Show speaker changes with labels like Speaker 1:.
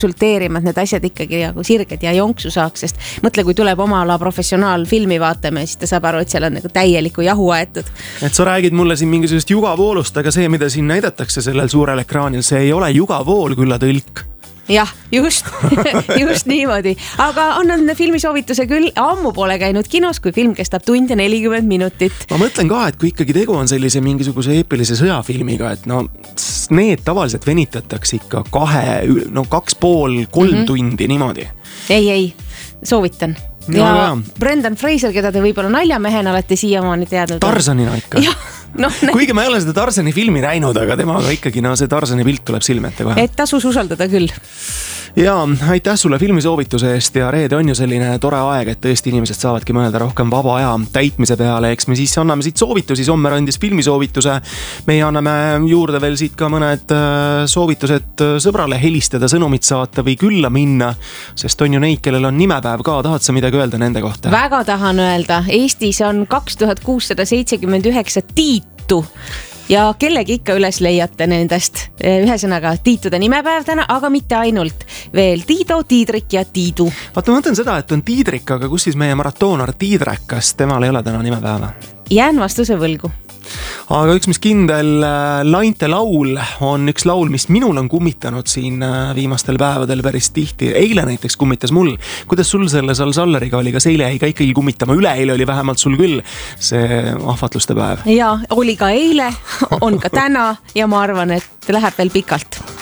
Speaker 1: konsulteerima, et need asjad ikkagi nagu sirged ja jonksu saaks, sest mõtle, kui tuleb oma ala professionaalfilmi vaatame, siis ta saab aru, et seal on nagu täieliku jahu aetud.
Speaker 2: Et sa räägid mulle siin mingisugust jugavoolust, aga see, mida siin näidatakse sellel suurel ekraanil, see ei ole jugavool, küll tõlk.
Speaker 1: Jah, just niimoodi. Aga annan filmisoovituse küll, ammu pole käinud kinos, kui film kestab tund ja 40 minutit.
Speaker 2: Ma mõtlen ka, et kui ikkagi tegu on sellise mingisuguse eepilise sõjafilmiga, et no need tavaliselt venitatakse ikka 2,5-3 tundi niimoodi.
Speaker 1: Ei, soovitan. Ja Brendan Fraser, keda te võib-olla naljamehena olete siiamaani teadnud.
Speaker 2: Tarzanina ikka.
Speaker 1: No,
Speaker 2: kuigi ma ei ole seda Tarzani filmi näinud, aga temaga ikkagi see Tarzani pilt tuleb silmete kohe.
Speaker 1: Et tasus usaldada küll.
Speaker 2: Ja aitäh sulle filmisoovituse eest ja reede on ju selline tore aeg, et tõesti inimesed saavadki mõelda rohkem vaba aja täitmise peale, eks me siis anname siit soovitusi, Sommer andis filmisoovituse, meie anname juurde veel siit ka mõned soovitused sõbrale helistada, sõnumit saata või külla minna, sest on ju neid, kellel on nimepäev ka, tahad sa midagi öelda nende kohta?
Speaker 1: Väga tahan öelda, Eestis on 2679 Tiitu ja kellegi ikka üles leiate nendest. Ühesõnaga Tiitude nimepäev täna, aga mitte ainult. Veel Tiido, Tiidrik ja Tiidu.
Speaker 2: Vaata, ma mõtlen seda, et on Tiidrik, aga kus siis meie maratoonar Tiidrek, kas temal ei ole täna nimepäeva?
Speaker 1: Jään vastuse võlgu.
Speaker 2: Aga üks mis kindel, Lainte laul on üks laul, mis minul on kummitanud siin viimastel päevadel päris tihti. Eile näiteks kummitas mul. Kuidas sul selle Salleriga oli? Kas eile ei ka ikkagi kummitama? Üleeile oli vähemalt sul küll see ahvatluste päev.
Speaker 1: Ja oli ka eile, on ka täna ja ma arvan, et läheb veel pikalt.